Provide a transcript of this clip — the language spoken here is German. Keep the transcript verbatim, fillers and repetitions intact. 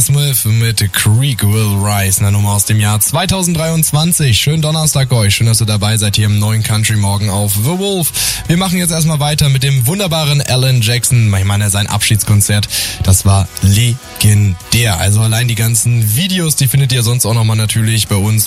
Smith mit Creek Will Rise, eine Nummer aus dem Jahr zweitausenddreiundzwanzig. Schönen Donnerstag euch, schön, dass ihr dabei seid hier im neuen Country Morgen auf The Wolf. Wir machen jetzt erstmal weiter mit dem wunderbaren Alan Jackson. Ich meine, sein Abschiedskonzert, das war legendär. Also allein die ganzen Videos, die findet ihr sonst auch nochmal natürlich bei uns